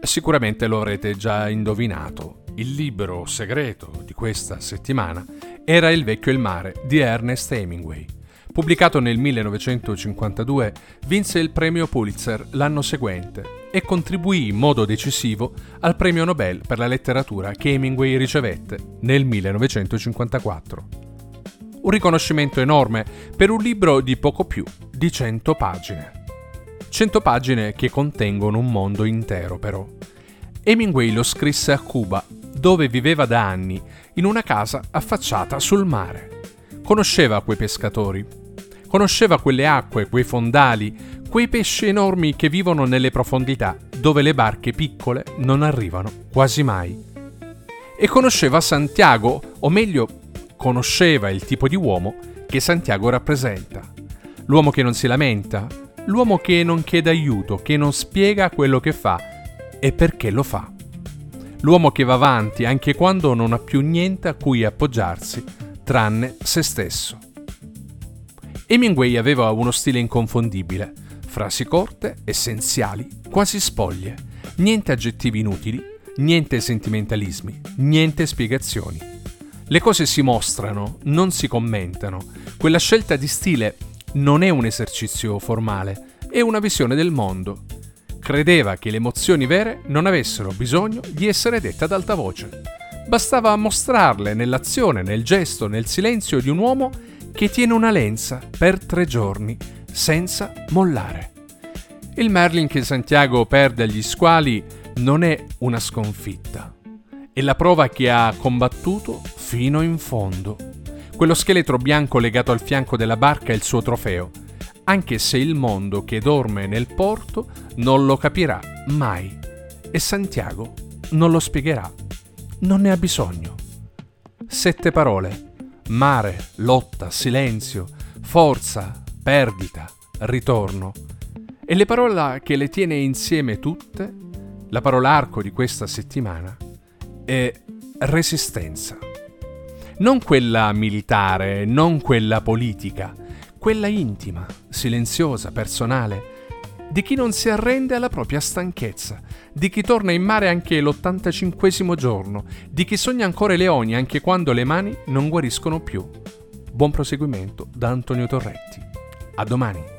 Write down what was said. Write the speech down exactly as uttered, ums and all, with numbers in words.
Sicuramente lo avrete già indovinato. Il libro segreto di questa settimana era Il vecchio e il mare di Ernest Hemingway. Pubblicato nel millenovecentocinquantadue, vinse il premio Pulitzer l'anno seguente e contribuì in modo decisivo al premio Nobel per la letteratura che Hemingway ricevette nel millenovecentocinquantaquattro. Un riconoscimento enorme per un libro di poco più di cento pagine. cento pagine che contengono un mondo intero, però. Hemingway lo scrisse a Cuba, dove viveva da anni, in una casa affacciata sul mare. Conosceva quei pescatori, conosceva quelle acque, quei fondali, quei pesci enormi che vivono nelle profondità, dove le barche piccole non arrivano quasi mai. E conosceva Santiago, o meglio, conosceva il tipo di uomo che Santiago rappresenta. L'uomo che non si lamenta, l'uomo che non chiede aiuto, che non spiega quello che fa e perché lo fa. L'uomo che va avanti anche quando non ha più niente a cui appoggiarsi, tranne se stesso. Hemingway aveva uno stile inconfondibile, frasi corte, essenziali, quasi spoglie, niente aggettivi inutili, niente sentimentalismi, niente spiegazioni. Le cose si mostrano, non si commentano. Quella scelta di stile non è un esercizio formale, è una visione del mondo. Credeva che le emozioni vere non avessero bisogno di essere dette ad alta voce. Bastava mostrarle nell'azione, nel gesto, nel silenzio di un uomo che tiene una lenza per tre giorni, senza mollare. Il Merlin che Santiago perde agli squali non è una sconfitta. È la prova che ha combattuto fino in fondo. Quello scheletro bianco legato al fianco della barca è il suo trofeo, anche se il mondo che dorme nel porto non lo capirà mai. E Santiago non lo spiegherà. Non ne ha bisogno. Sette parole. Mare, lotta, silenzio, forza, perdita, ritorno. E le parole che le tiene insieme tutte, la parola arco di questa settimana, è resistenza. Non quella militare, non quella politica, quella intima, silenziosa, personale, di chi non si arrende alla propria stanchezza, di chi torna in mare anche l'ottantacinquesimo giorno, di chi sogna ancora i leoni anche quando le mani non guariscono più. Buon proseguimento da Antonio Torretti. A domani.